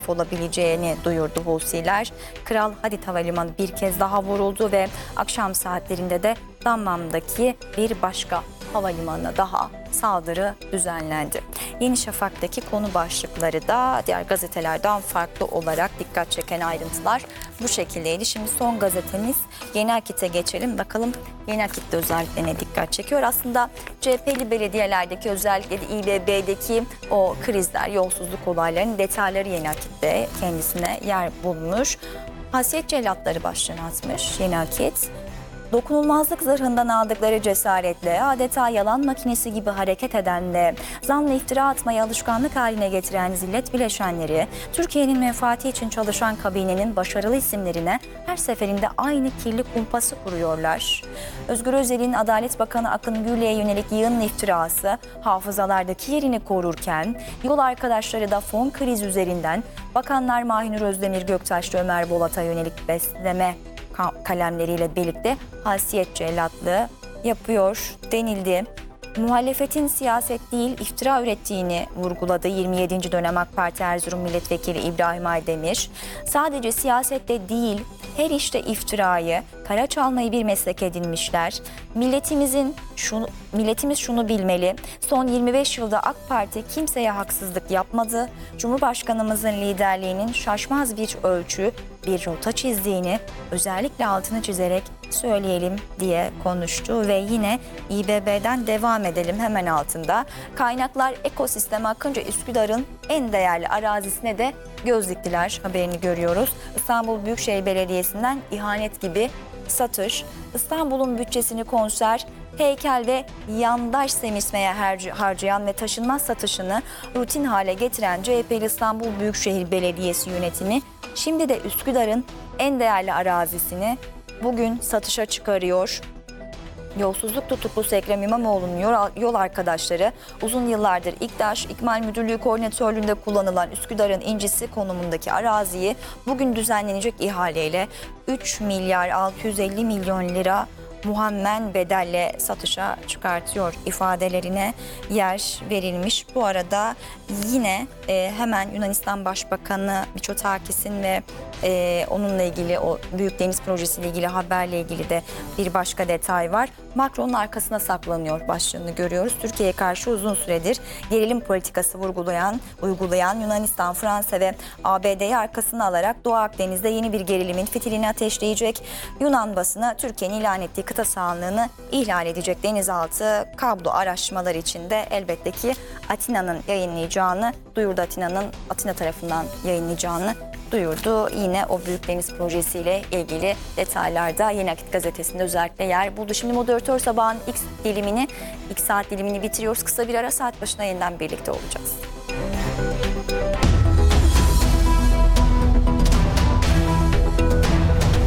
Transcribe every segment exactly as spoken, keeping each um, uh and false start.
olabileceğini duyurdu Husiler. Kral Hadid Havalimanı bir kez daha vuruldu ve akşam saatlerinde de Dammam'daki bir başka havalimanına daha saldırı düzenlendi. Yeni Şafak'taki konu başlıkları da diğer gazetelerden farklı olarak dikkat çeken ayrıntılar bu şekildeydi. Şimdi son gazetemiz Yeni Akit'e geçelim. Bakalım Yeni Akit'te özellikle ne dikkat çekiyor? Aslında C H P'li belediyelerdeki, özellikle de İ B B'deki o krizler, yolsuzluk olaylarının detayları Yeni Akit'te kendisine yer bulmuş. Hasiyet cellatları başlığını atmış Yeni Akit. Dokunulmazlık zırhından aldıkları cesaretle adeta yalan makinesi gibi hareket eden ve zanlı iftira atmayı alışkanlık haline getiren zillet bileşenleri, Türkiye'nin menfaati için çalışan kabinenin başarılı isimlerine her seferinde aynı kirli kumpası kuruyorlar. Özgür Özel'in Adalet Bakanı Akın Gürlü'ye yönelik yığın iftirası hafızalardaki yerini korurken, yol arkadaşları da fon kriz üzerinden Bakanlar Mahinur Özdemir, Göktaş ve Ömer Bolat'a yönelik besleme kalemleriyle birlikte hasiyet cellatlığı yapıyor denildi. Muhalefetin siyaset değil iftira ürettiğini vurguladı yirmi yedinci dönem AK Parti Erzurum Milletvekili İbrahim Aydemir. Sadece siyasette değil her işte iftirayı, kara çalmayı bir meslek edinmişler. Milletimizin şunu, milletimiz şunu bilmeli. Son yirmi beş yılda AK Parti kimseye haksızlık yapmadı. Cumhurbaşkanımızın liderliğinin şaşmaz bir ölçü, bir rota çizdiğini özellikle altını çizerek söyleyelim diye konuştu ve yine İ B B'den devam edelim hemen altında. Kaynaklar ekosisteme akınca Üsküdar'ın en değerli arazisine de göz diktiler haberini görüyoruz. İstanbul Büyükşehir Belediyesi'nden ihanet gibi satış, İstanbul'un bütçesini konser, heykel ve yandaş semismeye harcayan ve taşınmaz satışını rutin hale getiren C H P'li İstanbul Büyükşehir Belediyesi yönetimi şimdi de Üsküdar'ın en değerli arazisini bugün satışa çıkarıyor. Yolsuzluk tutuklusu Ekrem İmamoğlu'nun yol arkadaşları uzun yıllardır İKDAŞ, İkmal Müdürlüğü koordinatörlüğünde kullanılan Üsküdar'ın incisi konumundaki araziyi bugün düzenlenecek ihaleyle üç milyar altı yüz elli milyon lira muhammen bedelle satışa çıkartıyor ifadelerine yer verilmiş. Bu arada yine e, hemen Yunanistan Başbakanı Mitsotakis'in ve e, onunla ilgili o Büyük Deniz Projesi ile ilgili haberle ilgili de bir başka detay var. Macron'un arkasına saklanıyor başlığını görüyoruz. Türkiye'ye karşı uzun süredir gerilim politikası vurgulayan, uygulayan Yunanistan, Fransa ve A B D'yi arkasına alarak Doğu Akdeniz'de yeni bir gerilimin fitilini ateşleyecek. Yunan basını Türkiye'nin ilan ettiği kıta sahanlığını ihlal edecek denizaltı kablo araştırmaları için de elbette ki Atina'nın yayınlayacağını duyurdu. Atina'nın Atina tarafından yayınlayacağını duyurdu. Yine o Büyük Deniz Projesi ile ilgili detaylarda Yeni Akit gazetesinde özellikle yer buldu. Şimdi moderatör sabahın ilk dilimini, ilk saat dilimini bitiriyoruz. Kısa bir ara, saat başına yeniden birlikte olacağız.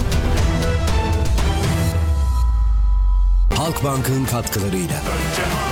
Halkbank'ın katkılarıyla.